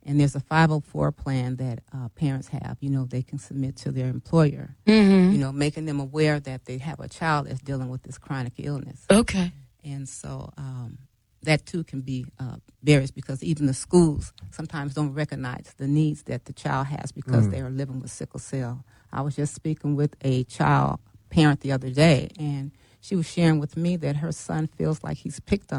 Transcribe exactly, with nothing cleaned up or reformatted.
And there's a five oh four plan that uh, parents have, you know, they can submit to their employer, Mm-hmm. you know, making them aware that they have a child that's dealing with this chronic illness. Okay. And so um, that, too, can be uh, various because even the schools sometimes don't recognize the needs that the child has because mm. they are living with sickle cell. I was just speaking with a child parent the other day, and she was sharing with me that her son feels like he's picked on